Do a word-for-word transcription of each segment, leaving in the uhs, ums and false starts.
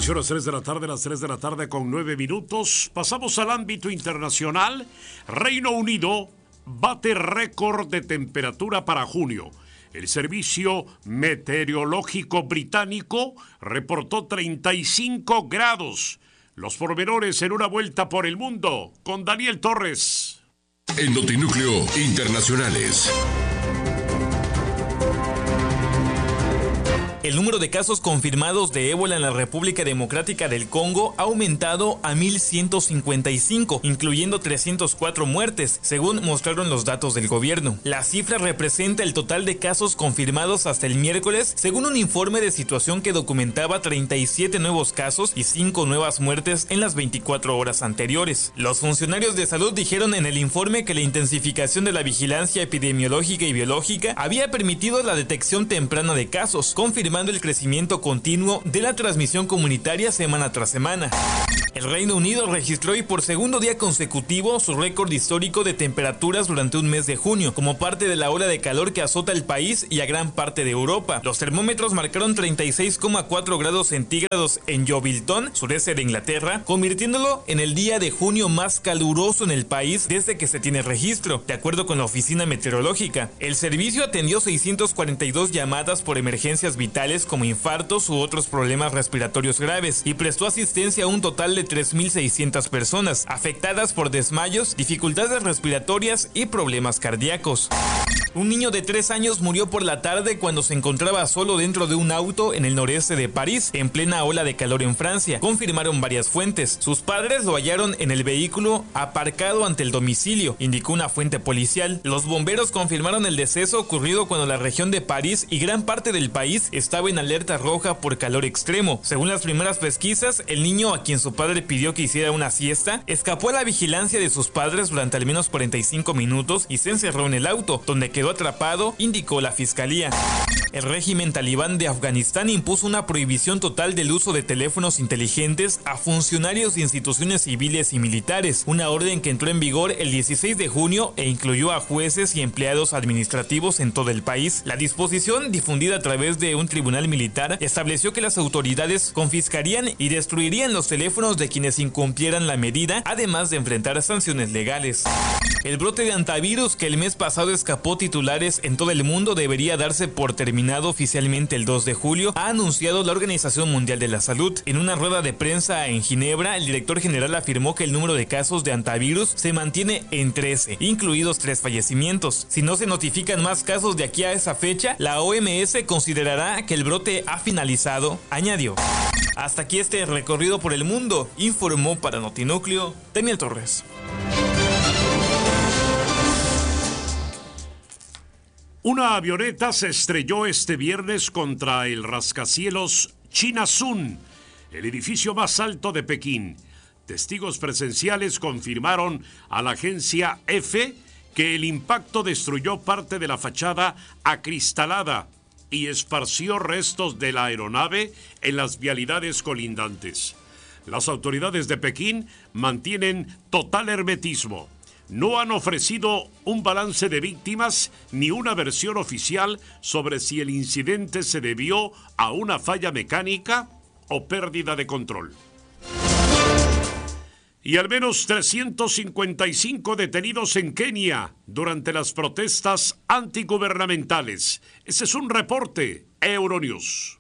Son las tres de la tarde, las tres de la tarde con nueve minutos. Pasamos al ámbito internacional. Reino Unido bate récord de temperatura para junio. El Servicio Meteorológico Británico reportó treinta y cinco grados. Los pormenores en una vuelta por el mundo con Daniel Torres. En Notinúcleo Internacionales. El número de casos confirmados de ébola en la República Democrática del Congo ha aumentado a mil ciento cincuenta y cinco, incluyendo trescientas cuatro muertes, según mostraron los datos del gobierno. La cifra representa el total de casos confirmados hasta el miércoles, según un informe de situación que documentaba treinta y siete nuevos casos y cinco nuevas muertes en las veinticuatro horas anteriores. Los funcionarios de salud dijeron en el informe que la intensificación de la vigilancia epidemiológica y biológica había permitido la detección temprana de casos, confirmando el crecimiento continuo de la transmisión comunitaria semana tras semana. El Reino Unido registró hoy por segundo día consecutivo su récord histórico de temperaturas durante un mes de junio, como parte de la ola de calor que azota el país y a gran parte de Europa. Los termómetros marcaron treinta y seis coma cuatro grados centígrados en Yeovilton, sureste de Inglaterra, convirtiéndolo en el día de junio más caluroso en el país desde que se tiene registro, de acuerdo con la oficina meteorológica. El servicio atendió seiscientas cuarenta y dos llamadas por emergencias vitales como infartos u otros problemas respiratorios graves y prestó asistencia a un total de tres mil seiscientas personas afectadas por desmayos, dificultades respiratorias y problemas cardíacos. Un niño de tres años murió por la tarde cuando se encontraba solo dentro de un auto en el noreste de París, en plena ola de calor en Francia, confirmaron varias fuentes. Sus padres lo hallaron en el vehículo aparcado ante el domicilio, indicó una fuente policial. Los bomberos confirmaron el deceso ocurrido cuando la región de París y gran parte del país estaba en alerta roja por calor extremo. Según las primeras pesquisas, el niño, a quien su padre pidió que hiciera una siesta, escapó a la vigilancia de sus padres durante al menos cuarenta y cinco minutos y se encerró en el auto, donde quedó atrapado, indicó la fiscalía. El régimen talibán de Afganistán impuso una prohibición total del uso de teléfonos inteligentes a funcionarios de instituciones civiles y militares, una orden que entró en vigor el dieciséis de junio e incluyó a jueces y empleados administrativos en todo el país. La disposición, difundida a través de un tribunal militar, estableció que las autoridades confiscarían y destruirían los teléfonos de quienes incumplieran la medida, además de enfrentar sanciones legales. El brote de antivirus que el mes pasado escapó titulares en todo el mundo debería darse por terminado oficialmente el dos de julio, ha anunciado la Organización Mundial de la Salud. En una rueda de prensa en Ginebra, el director general afirmó que el número de casos de antivirus se mantiene en trece, incluidos tres fallecimientos. Si no se notifican más casos de aquí a esa fecha, la O M S considerará que el brote ha finalizado, añadió. Hasta aquí este recorrido por el mundo, informó para Notinúcleo Daniel Torres. Una avioneta se estrelló este viernes contra el rascacielos Chinazun, el edificio más alto de Pekín. Testigos presenciales confirmaron a la agencia EFE que el impacto destruyó parte de la fachada acristalada y esparció restos de la aeronave en las vialidades colindantes. Las autoridades de Pekín mantienen total hermetismo. No han ofrecido un balance de víctimas ni una versión oficial sobre si el incidente se debió a una falla mecánica o pérdida de control. Y al menos trescientos cincuenta y cinco detenidos en Kenia durante las protestas antigubernamentales. Ese es un reporte Euronews.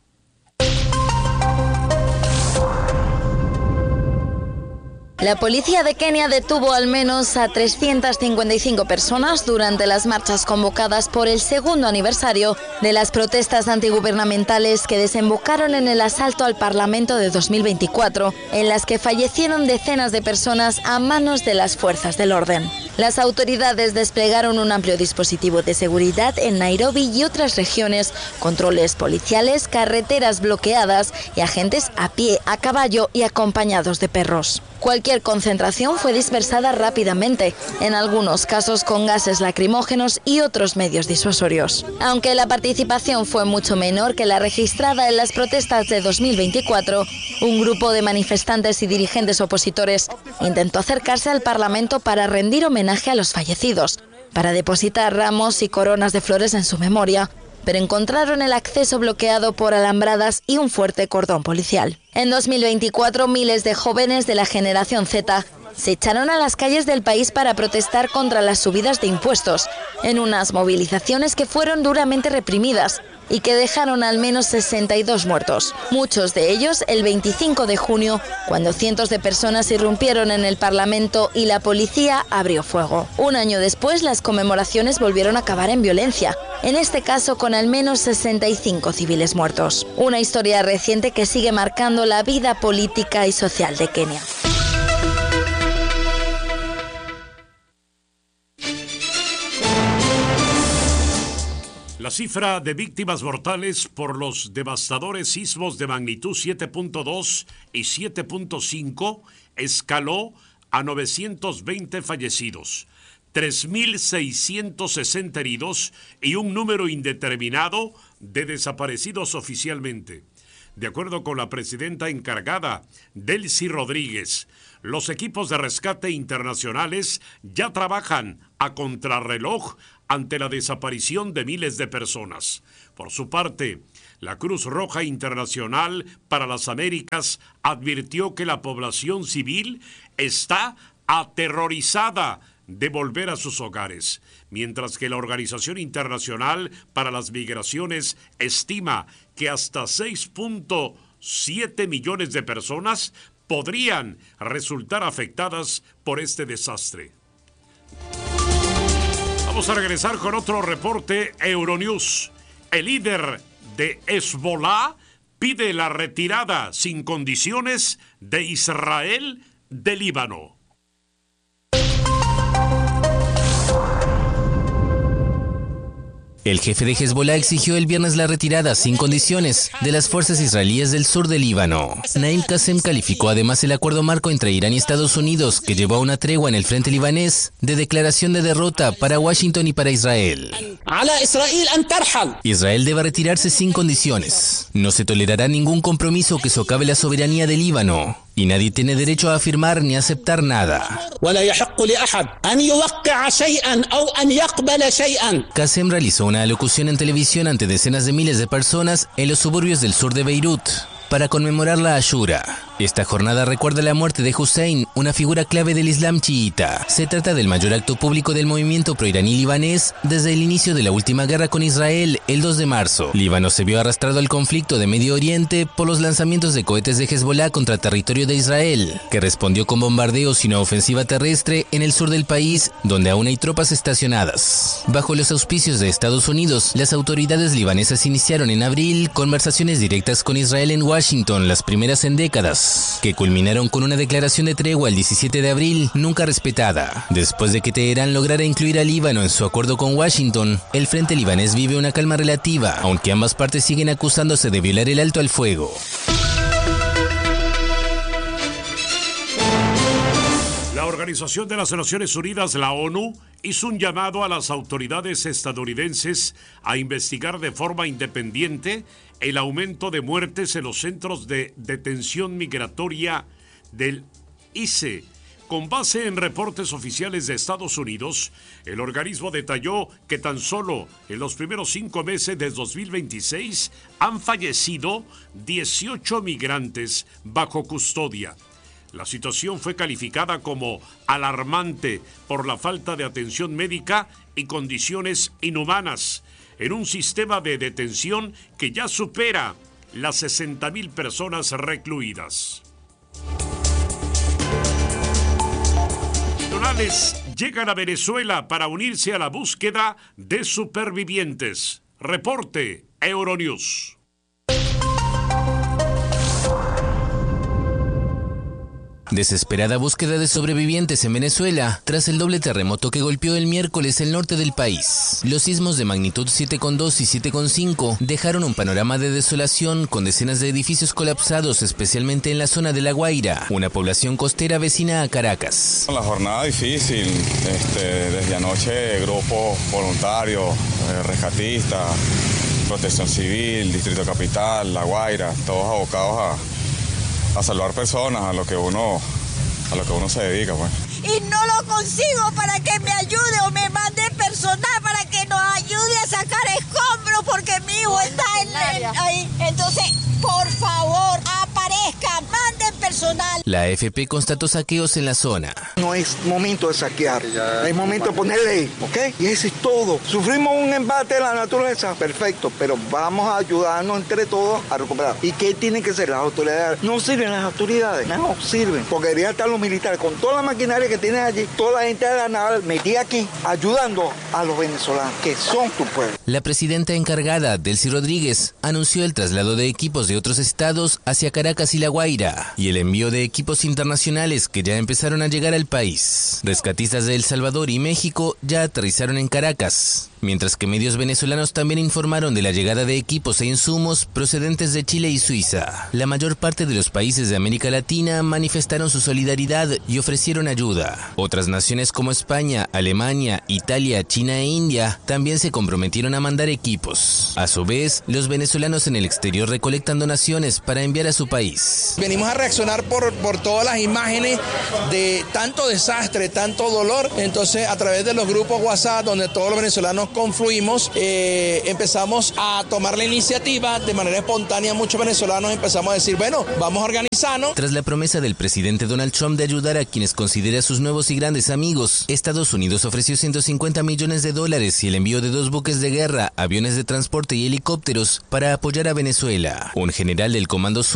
La policía de Kenia detuvo al menos a trescientas cincuenta y cinco personas durante las marchas convocadas por el segundo aniversario de las protestas antigubernamentales que desembocaron en el asalto al Parlamento de dos mil veinticuatro, en las que fallecieron decenas de personas a manos de las fuerzas del orden. Las autoridades desplegaron un amplio dispositivo de seguridad en Nairobi y otras regiones, controles policiales, carreteras bloqueadas y agentes a pie, a caballo y acompañados de perros. Cualquier concentración fue dispersada rápidamente, en algunos casos con gases lacrimógenos y otros medios disuasorios. Aunque la participación fue mucho menor que la registrada en las protestas de dos mil veinticuatro, un grupo de manifestantes y dirigentes opositores intentó acercarse al Parlamento para rendir homenaje a los fallecidos, para depositar ramos y coronas de flores en su memoria, pero encontraron el acceso bloqueado por alambradas y un fuerte cordón policial. En dos mil veinticuatro, miles de jóvenes de la generación Z se echaron a las calles del país para protestar contra las subidas de impuestos, en unas movilizaciones que fueron duramente reprimidas y que dejaron al menos sesenta y dos muertos, muchos de ellos el veinticinco de junio, cuando cientos de personas irrumpieron en el Parlamento y la policía abrió fuego. Un año después, las conmemoraciones volvieron a acabar en violencia, en este caso con al menos sesenta y cinco civiles muertos. Una historia reciente que sigue marcando la vida política y social de Kenia. La cifra de víctimas mortales por los devastadores sismos de magnitud siete punto dos y siete punto cinco escaló a novecientos veinte fallecidos, tres mil seiscientos sesenta heridos y un número indeterminado de desaparecidos oficialmente. De acuerdo con la presidenta encargada, Delcy Rodríguez, los equipos de rescate internacionales ya trabajan a contrarreloj ante la desaparición de miles de personas. Por su parte, la Cruz Roja Internacional para las Américas advirtió que la población civil está aterrorizada de volver a sus hogares, mientras que la Organización Internacional para las Migraciones estima que hasta seis punto siete millones de personas podrían resultar afectadas por este desastre. Vamos a regresar con otro reporte Euronews. El líder de Hezbollah pide la retirada sin condiciones de Israel de Líbano. El jefe de Hezbollah exigió el viernes la retirada sin condiciones de las fuerzas israelíes del sur del Líbano. Naim Qassem calificó además el acuerdo marco entre Irán y Estados Unidos, que llevó a una tregua en el frente libanés, de declaración de derrota para Washington y para Israel. Israel debe retirarse sin condiciones. No se tolerará ningún compromiso que socave la soberanía del Líbano. Y nadie tiene derecho a afirmar ni aceptar nada. Qassem realizó una alocución en televisión ante decenas de miles de personas en los suburbios del sur de Beirut para conmemorar la Ashura. Esta jornada recuerda la muerte de Hussein, una figura clave del Islam chiita. Se trata del mayor acto público del movimiento proiraní libanés desde el inicio de la última guerra con Israel, el dos de marzo. Líbano se vio arrastrado al conflicto de Medio Oriente por los lanzamientos de cohetes de Hezbollah contra territorio de Israel, que respondió con bombardeos y una ofensiva terrestre en el sur del país, donde aún hay tropas estacionadas. Bajo los auspicios de Estados Unidos, las autoridades libanesas iniciaron en abril conversaciones directas con Israel en Washington, las primeras en décadas, que culminaron con una declaración de tregua el diecisiete de abril, nunca respetada. Después de que Teherán lograra incluir a Líbano en su acuerdo con Washington, el frente libanés vive una calma relativa, aunque ambas partes siguen acusándose de violar el alto al fuego. La Organización de las Naciones Unidas, la ONU, hizo un llamado a las autoridades estadounidenses a investigar de forma independiente el aumento de muertes en los centros de detención migratoria del I C E. Con base en reportes oficiales de Estados Unidos, el organismo detalló que tan solo en los primeros cinco meses de dos mil veintiséis han fallecido dieciocho migrantes bajo custodia. La situación fue calificada como alarmante por la falta de atención médica y condiciones inhumanas en un sistema de detención que ya supera las sesenta mil personas recluidas. Nacionales llegan a Venezuela para unirse a la búsqueda de supervivientes. Reporte Euronews. Desesperada búsqueda de sobrevivientes en Venezuela tras el doble terremoto que golpeó el miércoles el norte del país. Los sismos de magnitud siete punto dos y siete punto cinco dejaron un panorama de desolación con decenas de edificios colapsados, especialmente en la zona de La Guaira, una población costera vecina a Caracas. La jornada difícil, este, desde anoche grupos voluntarios, eh, rescatistas, Protección Civil, Distrito Capital, La Guaira, todos abocados a a salvar personas, a lo que uno a lo que uno se dedica, pues. Y no lo consigo para que me ayude o me mande personal para que nos ayude a sacar escombros porque hijo está en, en, ahí. Entonces, por favor, aparezca, manden personal. La A F P constató saqueos en la zona. No es momento de saquear, es momento de poner ley, ¿ok? Y eso es todo. Sufrimos un embate de la naturaleza, perfecto, pero vamos a ayudarnos entre todos a recuperar. ¿Y qué tienen que hacer las autoridades? No sirven las autoridades, no sirven, porque deberían estar los militares con toda la maquinaria que tienen allí, toda la gente de la naval metida aquí, ayudando a los venezolanos, que son tu pueblo. La presidenta encargada, Delcy Rodríguez, anunció el traslado de equipos de otros estados hacia Caracas y La Guaira y el envío de equipos internacionales que ya empezaron a llegar al país. Rescatistas de El Salvador y México ya aterrizaron en Caracas, mientras que medios venezolanos también informaron de la llegada de equipos e insumos procedentes de Chile y Suiza. La mayor parte de los países de América Latina manifestaron su solidaridad y ofrecieron ayuda. Otras naciones como España, Alemania, Italia, China e India también se comprometieron a mandar equipos. A su vez, los venezolanos en el exterior recolectan donaciones para enviar a su país. Venimos a reaccionar por, por todas las imágenes de tanto desastre, tanto dolor. Entonces, a través de los grupos WhatsApp, donde todos los venezolanos confluimos, eh, empezamos a tomar la iniciativa de manera espontánea. Muchos venezolanos empezamos a decir, bueno, vamos a organizarnos. Tras la promesa del presidente Donald Trump de ayudar a quienes considera sus nuevos y grandes amigos, Estados Unidos ofreció ciento cincuenta millones de dólares y el envío de dos buques de guerra, aviones de transporte y helicópteros para apoyar a Venezuela. Un general del Comando Sur